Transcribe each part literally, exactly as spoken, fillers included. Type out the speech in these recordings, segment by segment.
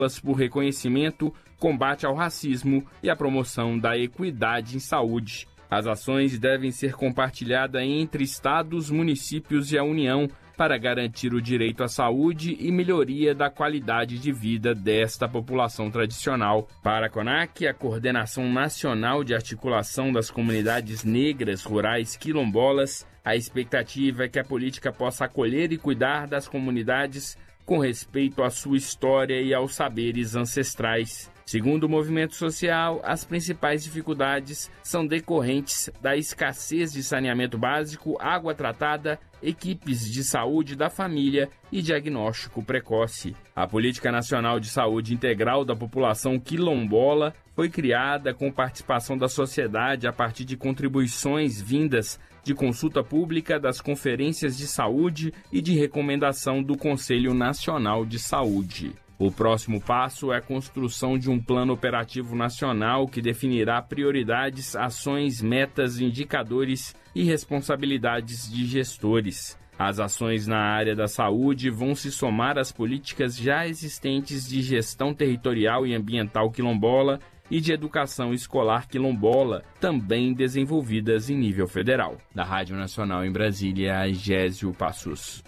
por reconhecimento, combate ao racismo e a promoção da equidade em saúde. As ações devem ser compartilhadas entre estados, municípios e a União para garantir o direito à saúde e melhoria da qualidade de vida desta população tradicional. Para a CONAC, a Coordenação Nacional de Articulação das Comunidades Negras Rurais Quilombolas, a expectativa é que a política possa acolher e cuidar das comunidades com respeito à sua história e aos saberes ancestrais. Segundo o movimento social, as principais dificuldades são decorrentes da escassez de saneamento básico, água tratada, equipes de saúde da família e diagnóstico precoce. A Política Nacional de Saúde Integral da População Quilombola foi criada com participação da sociedade a partir de contribuições vindas de consulta pública, das conferências de saúde e de recomendação do Conselho Nacional de Saúde. O próximo passo é a construção de um plano operativo nacional que definirá prioridades, ações, metas, indicadores e responsabilidades de gestores. As ações na área da saúde vão se somar às políticas já existentes de gestão territorial e ambiental quilombola e de educação escolar quilombola, também desenvolvidas em nível federal. Da Rádio Nacional em Brasília, Gésio Passos.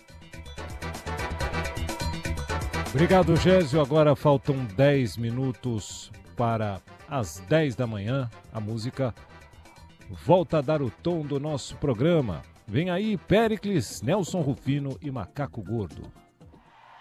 Obrigado, Gésio. Agora faltam dez minutos para as dez da manhã. A música volta a dar o tom do nosso programa. Vem aí Péricles, Nelson Rufino e Macaco Gordo.